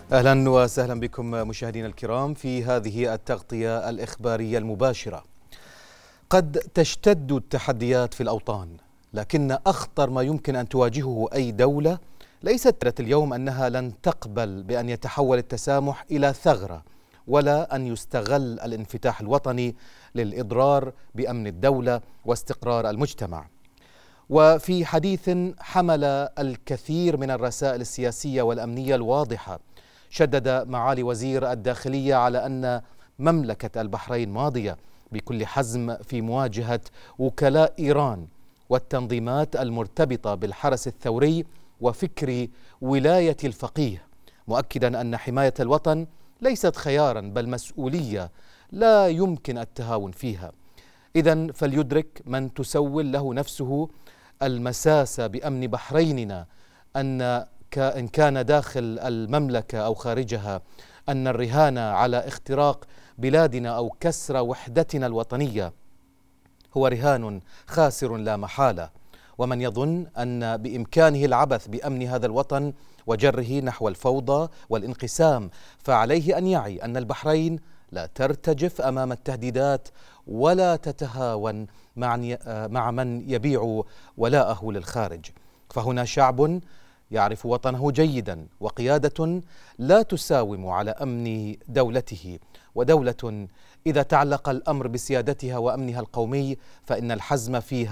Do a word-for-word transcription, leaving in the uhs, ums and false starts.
أهلا وسهلا بكم مشاهدينا الكرام في هذه التغطية الإخبارية المباشرة. قد تشتد التحديات في الأوطان، لكن أخطر ما يمكن أن تواجهه أي دولة ليست اليوم أنها لن تقبل بأن يتحول التسامح إلى ثغرة، ولا أن يستغل الانفتاح الوطني للإضرار بأمن الدولة واستقرار المجتمع. وفي حديث حمل الكثير من الرسائل السياسية والأمنية الواضحة، شدد معالي وزير الداخلية على أن مملكة البحرين ماضية بكل حزم في مواجهة وكلاء إيران والتنظيمات المرتبطة بالحرس الثوري وفكر ولاية الفقيه، مؤكدا أن حماية الوطن ليست خيارا بل مسؤولية لا يمكن التهاون فيها. إذن فليدرك من تسول له نفسه المساس بأمن بحريننا أن إن كان داخل المملكة أو خارجها أن الرهان على اختراق بلادنا أو كسر وحدتنا الوطنية هو رهان خاسر لا محالة. ومن يظن أن بإمكانه العبث بأمن هذا الوطن وجره نحو الفوضى والانقسام فعليه أن يعي أن البحرين لا ترتجف أمام التهديدات ولا تتهاون مع من يبيع ولاءه للخارج. فهنا شعب يعرف وطنه جيدا وقيادة لا تساوم على أمن دولته، ودولة إذا تعلق الأمر بسيادتها وأمنها القومي فإن الحزم فيها